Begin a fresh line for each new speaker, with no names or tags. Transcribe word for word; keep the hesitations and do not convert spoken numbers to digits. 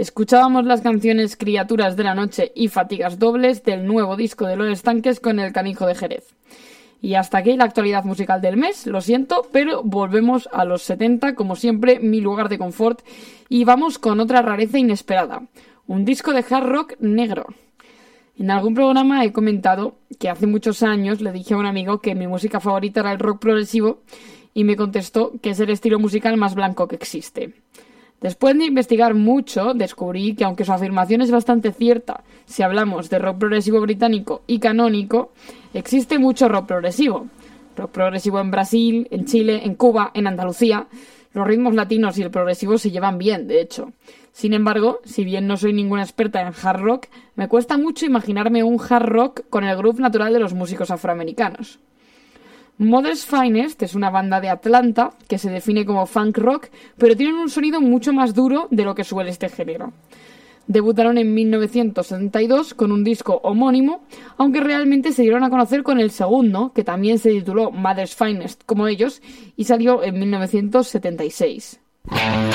Escuchábamos las canciones Criaturas de la Noche y Fatigas Dobles del nuevo disco de Los Estanques con El Canijo de Jerez. Y hasta aquí la actualidad musical del mes, lo siento, pero volvemos a los setenta, como siempre, mi lugar de confort, y vamos con otra rareza inesperada, un disco de hard rock negro. En algún programa he comentado que hace muchos años le dije a un amigo que mi música favorita era el rock progresivo y me contestó que es el estilo musical más blanco que existe. Después de investigar mucho, descubrí que aunque su afirmación es bastante cierta, si hablamos de rock progresivo británico y canónico, existe mucho rock progresivo. Rock progresivo en Brasil, en Chile, en Cuba, en Andalucía. Los ritmos latinos y el progresivo se llevan bien, de hecho. Sin embargo, si bien no soy ninguna experta en hard rock, me cuesta mucho imaginarme un hard rock con el groove natural de los músicos afroamericanos. Mother's Finest es una banda de Atlanta que se define como funk rock, pero tienen un sonido mucho más duro de lo que suele este género. Debutaron en mil novecientos setenta y dos con un disco homónimo, aunque realmente se dieron a conocer con el segundo, que también se tituló Mother's Finest como ellos, y salió en mil novecientos setenta y seis.